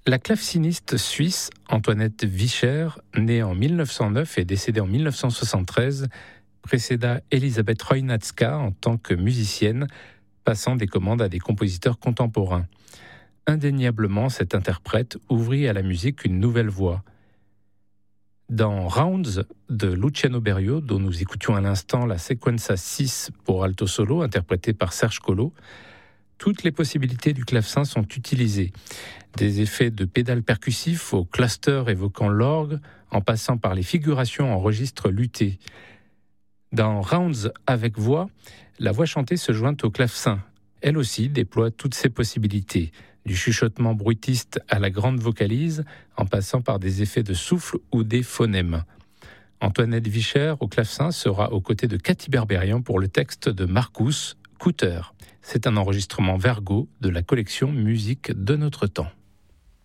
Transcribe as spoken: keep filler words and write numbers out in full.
La claveciniste suisse Antoinette Vischer, née en mille neuf cent neuf et décédée en mille neuf cent soixante-treize, précéda Elisabeth Chojnacka en tant que musicienne, passant des commandes à des compositeurs contemporains. Indéniablement, cette interprète ouvrit à la musique une nouvelle voie. Dans Rounds de Luciano Berio, dont nous écoutions à l'instant la sequenza six pour alto solo, interprétée par Serge Collot, toutes les possibilités du clavecin sont utilisées. Des effets de pédales percussifs au cluster évoquant l'orgue, en passant par les figurations en registre lutté. Dans Rounds avec voix, la voix chantée se joint au clavecin. Elle aussi déploie toutes ses possibilités, du chuchotement bruitiste à la grande vocalise, en passant par des effets de souffle ou des phonèmes. Antoinette Vischer au clavecin sera aux côtés de Cathy Berberian pour le texte de Marcus Kutter. C'est un enregistrement Vergo de la collection Musique de notre temps.